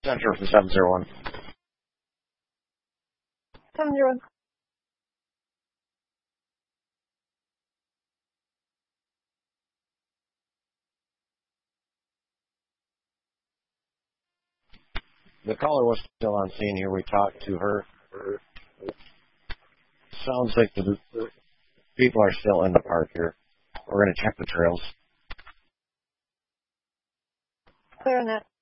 Center for 701. 701. The caller was still on scene here. We talked to her. Sounds like the people are still in the park here. We're going to check the trails. Clear on that.